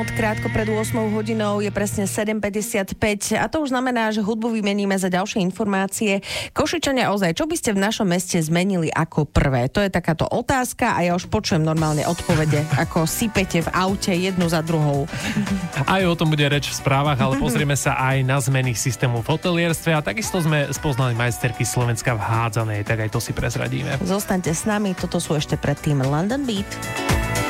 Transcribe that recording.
Krátko pred 8 hodinou je presne 7:55 a to už znamená, že hudbu vymeníme za ďalšie informácie. Košičania, ozaj, čo by ste v našom meste zmenili ako prvé? To je takáto otázka a ja už počujem normálne odpovede, ako sypete v aute jednu za druhou. Aj o tom bude reč v správach, ale pozrieme sa aj na zmeny systému v hotelierstve a takisto sme spoznali majsterky Slovenska v hádzanej, tak aj to si prezradíme. Zostaňte s nami, toto sú ešte predtým London Beat.